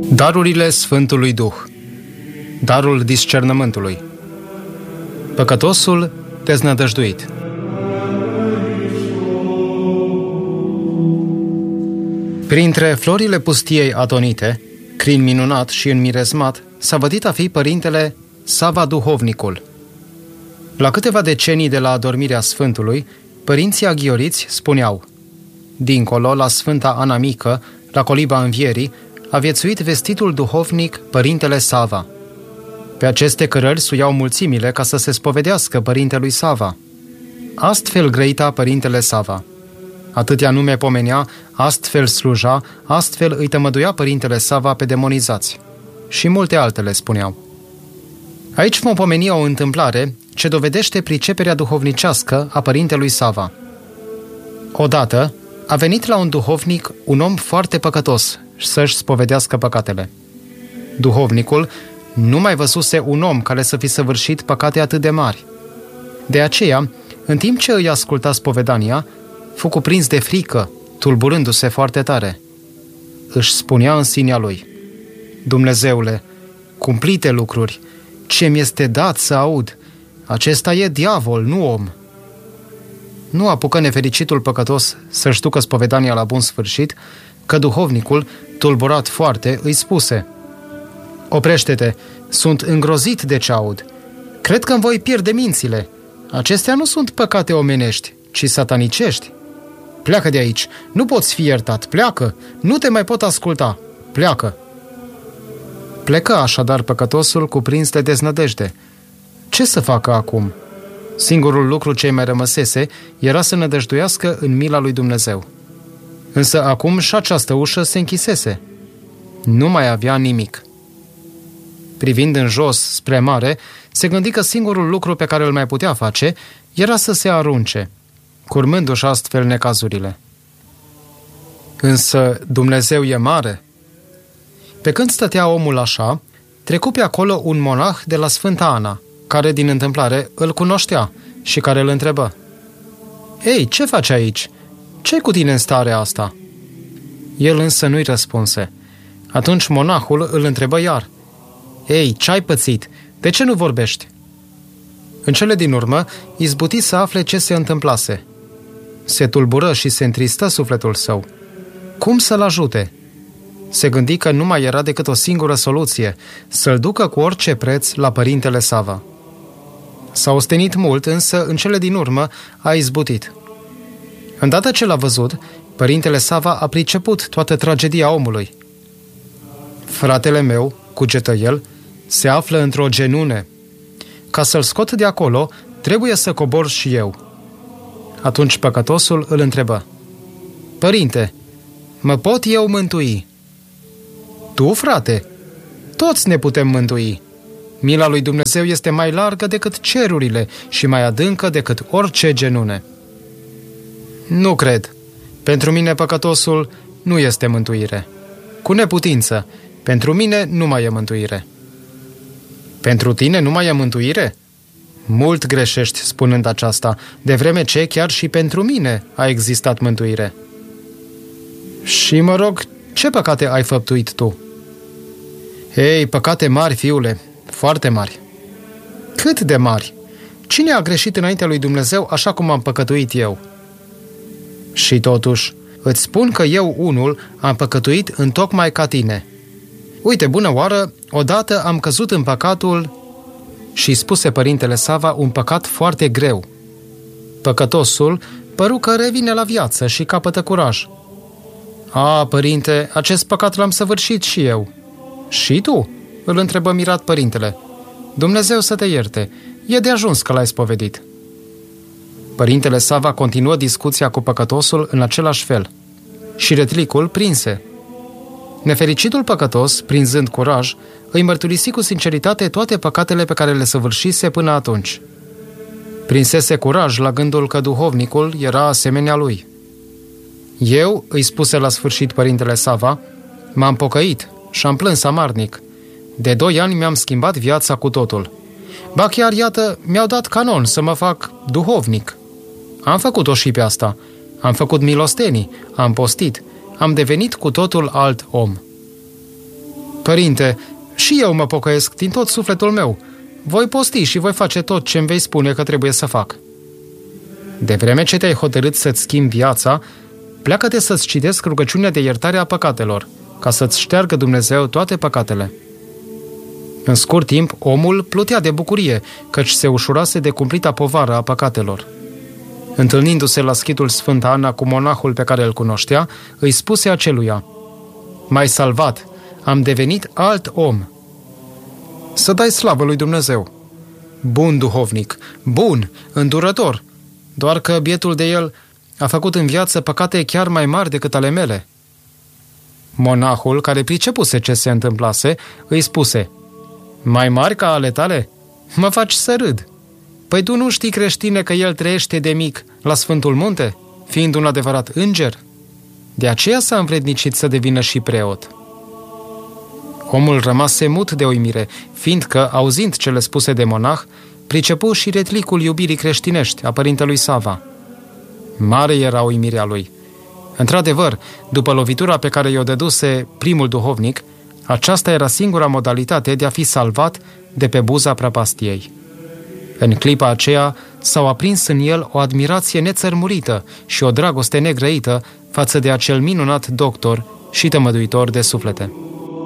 Darurile Sfântului Duh. Darul discernământului. Păcătosul deznădăjduit. Printre florile pustiei atonite, crin minunat și înmirezmat, s-a vădit a fi părintele Sava Duhovnicul. La câteva decenii de la adormirea Sfântului, părinții aghioriți spuneau: dincolo, la Sfânta Ana Mică, la coliba Învierii, a viețuit vestitul duhovnic părintele Sava. Pe aceste cărări suiau mulțimile ca să se spovedească părintelui Sava. Astfel grăita părintele Sava. Atâtea nume pomenea, astfel sluja, astfel îi tămăduia părintele Sava pe demonizați. Și multe altele spuneau. Aici vom pomeni o întâmplare ce dovedește priceperea duhovnicească a părintelui Sava. Odată a venit la un duhovnic un om foarte păcătos să-și spovedească păcatele. Duhovnicul nu mai văzuse un om care să fi săvârșit păcate atât de mari. De aceea, în timp ce îi asculta spovedania, fu cuprins de frică, tulburându-se foarte tare. Își spunea în sinea lui: Dumnezeule, cumplite lucruri, ce mi-este dat să aud, acesta e diavol, nu om. Nu apucă nefericitul păcătos să-și ducă spovedania la bun sfârșit, că duhovnicul, tulburat foarte, îi spuse: Oprește-te, sunt îngrozit de ce aud. Cred că îmi voi pierde mințile. Acestea nu sunt păcate omenești, ci satanicești. Pleacă de aici, nu poți fi iertat, pleacă, nu te mai pot asculta, pleacă. Plecă așadar păcătosul cuprins de deznădejde. Ce să facă acum? Singurul lucru ce mai rămăsese era să nădăjduiască în mila lui Dumnezeu. Însă acum și această ușă se închisese. Nu mai avea nimic. Privind în jos spre mare, se gândi că singurul lucru pe care îl mai putea face era să se arunce, curmându-și astfel necazurile. Însă Dumnezeu e mare. Pe când stătea omul așa, trecu pe acolo un monah de la Sfânta Ana, care din întâmplare îl cunoștea și care îl întrebă: Ei, ce faci aici? Ce-i cu tine în starea asta? El însă nu-i răspunse. Atunci monahul îl întrebă iar: Ei, ce-ai pățit? De ce nu vorbești? În cele din urmă, izbuti să afle ce se întâmplase. Se tulbură și se întristă sufletul său. Cum să-l ajute? Se gândi că nu mai era decât o singură soluție, să-l ducă cu orice preț la părintele Sava. S-a ostenit mult, însă în cele din urmă a izbutit. Îndată ce l-a văzut, părintele Sava a priceput toată tragedia omului. Fratele meu, cugetă el, se află într-o genune. Ca să-l scot de acolo, trebuie să cobor și eu. Atunci păcătosul îl întrebă: Părinte, mă pot eu mântui? Tu, frate? Toți ne putem mântui. Mila lui Dumnezeu este mai largă decât cerurile și mai adâncă decât orice genune. Nu cred. Pentru mine păcătosul nu este mântuire. Cu neputință, pentru mine nu mai e mântuire. Pentru tine nu mai e mântuire? Mult greșești spunând aceasta, de vreme ce chiar și pentru mine a existat mântuire. Și mă rog, ce păcate ai făptuit tu? Ei, păcate mari, fiule, foarte mari. Cât de mari? Cine a greșit înaintea lui Dumnezeu așa cum am păcătuit eu? Și totuși, îți spun că eu unul am păcătuit întocmai ca tine. Uite, bună oară, odată am căzut în păcatul... Și spuse părintele Sava un păcat foarte greu. Păcătosul păru că revine la viață și capătă curaj. A, părinte, acest păcat l-am săvârșit și eu. Și tu? Îl întrebă mirat părintele. Dumnezeu să te ierte, e de ajuns că l-ai spovedit. Părintele Sava continuă discuția cu păcătosul în același fel. Și retlicul prinse. Nefericitul păcătos, prinzând curaj, îi mărturisi cu sinceritate toate păcatele pe care le săvârșise până atunci. Prinsese curaj la gândul că duhovnicul era asemenea lui. Eu, îi spuse la sfârșit părintele Sava, m-am pocăit și am plâns amarnic. De 2 ani mi-am schimbat viața cu totul. Ba chiar, iată, mi-au dat canon să mă fac duhovnic. Am făcut-o și pe asta. Am făcut milostenii, am postit, am devenit cu totul alt om. Părinte, și eu mă pocăiesc din tot sufletul meu. Voi posti și voi face tot ce îmi vei spune că trebuie să fac. De vreme ce te-ai hotărât să-ți schimbi viața, pleacă-te să-ți citesc rugăciunea de iertare a păcatelor, ca să-ți șteargă Dumnezeu toate păcatele. În scurt timp, omul plutea de bucurie, căci se ușurase de cumplita povară a păcatelor. Întâlnindu-se la schitul Sfânta Ana cu monahul pe care îl cunoștea, îi spuse aceluia: M-ai salvat, am devenit alt om. Să dai slavă lui Dumnezeu! Bun duhovnic, bun, îndurător, doar că bietul de el a făcut în viață păcate chiar mai mari decât ale mele. Monahul, care pricepuse ce se întâmplase, îi spuse: Mai mari ca ale tale? Mă faci să râd. Păi tu nu știi, creștine, că el trăiește de mic la Sfântul Munte, fiind un adevărat înger? De aceea s-a învrednicit să devină și preot. Omul rămase mut de uimire, fiindcă, auzind cele spuse de monah, pricepu și retlicul iubirii creștinești a părintelui Sava. Mare era uimirea lui. Într-adevăr, după lovitura pe care i-o dăduse primul duhovnic, aceasta era singura modalitate de a fi salvat de pe buza prăpastiei. În clipa aceea s-au aprins în el o admirație nețărmurită și o dragoste negrăită față de acel minunat doctor și tămăduitor de suflete.